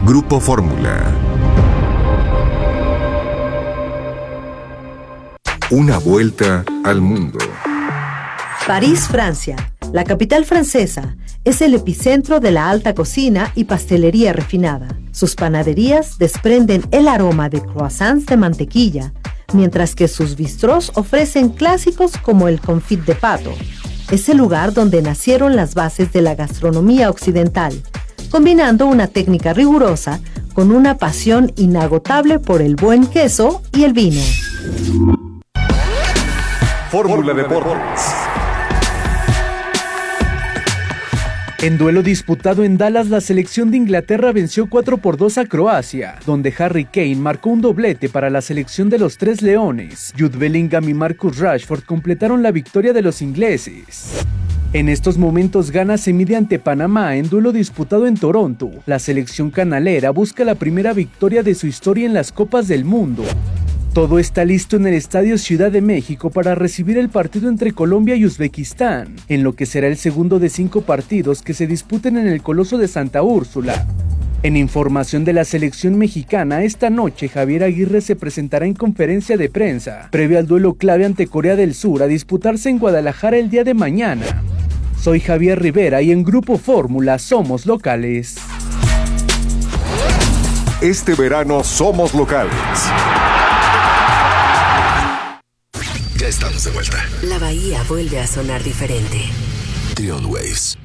Grupo Fórmula. Una vuelta al mundo. París, Francia. La capital francesa es el epicentro de la alta cocina y pastelería refinada. Sus panaderías desprenden el aroma de croissants de mantequilla, mientras que sus bistrós ofrecen clásicos como el confit de pato. Es el lugar donde nacieron las bases de la gastronomía occidental, combinando una técnica rigurosa con una pasión inagotable por el buen queso y el vino. Fórmula Deportes. En duelo disputado en Dallas, la selección de Inglaterra venció 4-2 a Croacia, donde Harry Kane marcó un doblete para la selección de los Tres Leones. Jude Bellingham y Marcus Rashford completaron la victoria de los ingleses. En estos momentos Ghana se mide ante Panamá en duelo disputado en Toronto. La selección canalera busca la primera victoria de su historia en las Copas del Mundo. Todo está listo en el Estadio Ciudad de México para recibir el partido entre Colombia y Uzbekistán, en lo que será el segundo de 5 partidos que se disputen en el Coloso de Santa Úrsula. En información de la selección mexicana, esta noche Javier Aguirre se presentará en conferencia de prensa, previo al duelo clave ante Corea del Sur a disputarse en Guadalajara el día de mañana. Soy Javier Rivera y en Grupo Fórmula somos locales. Este verano somos locales. Ya estamos de vuelta. La bahía vuelve a sonar diferente. Trion Waves.